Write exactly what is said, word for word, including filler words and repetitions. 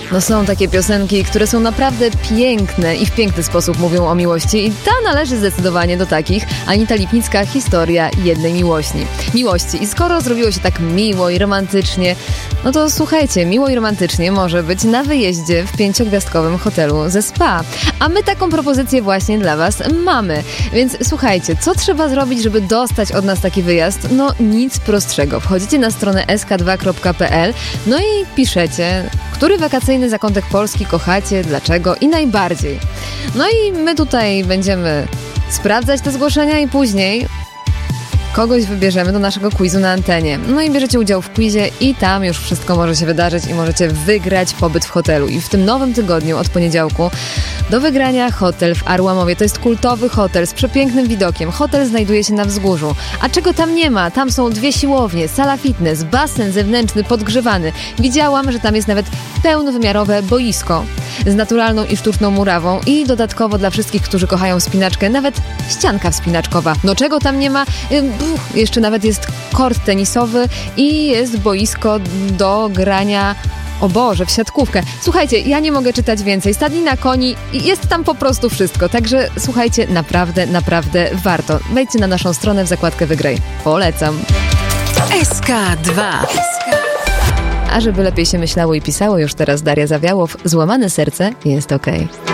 No są takie piosenki, które są naprawdę piękne i w piękny sposób mówią o miłości i ta należy zdecydowanie do takich. Anita Lipnicka, historia jednej miłości. Miłości. I skoro zrobiło się tak miło i romantycznie, no to słuchajcie, miło i romantycznie może być na wyjeździe w pięciogwiazdkowym hotelu ze spa. A my taką propozycję właśnie dla Was mamy. Więc słuchajcie, co trzeba zrobić, żeby dostać od nas taki wyjazd? No nic prostszego. Wchodzicie na stronę es ka dwa kropka pe el, no i piszecie, który wakacyjny zakątek Polski kochacie, dlaczego i najbardziej. No i my tutaj będziemy sprawdzać te zgłoszenia i później kogoś wybierzemy do naszego quizu na antenie. No i bierzecie udział w quizie i tam już wszystko może się wydarzyć i możecie wygrać pobyt w hotelu. I w tym nowym tygodniu od poniedziałku do wygrania hotel w Arłamowie. To jest kultowy hotel z przepięknym widokiem. Hotel znajduje się na wzgórzu. A czego tam nie ma? Tam są dwie siłownie, sala fitness, basen zewnętrzny podgrzewany. Widziałam, że tam jest nawet pełnowymiarowe boisko z naturalną i sztuczną murawą i dodatkowo dla wszystkich, którzy kochają wspinaczkę, nawet ścianka wspinaczkowa. No czego tam nie ma? Uff, jeszcze nawet jest kort tenisowy i jest boisko do grania, o Boże, w siatkówkę. Słuchajcie, ja nie mogę czytać więcej. Stadnina koni i jest tam po prostu wszystko. Także słuchajcie, naprawdę, naprawdę warto. Wejdźcie na naszą stronę w zakładkę Wygraj. Polecam. es ka dwa. A żeby lepiej się myślało i pisało, już teraz Daria Zawiałow, Złamane serce jest okej.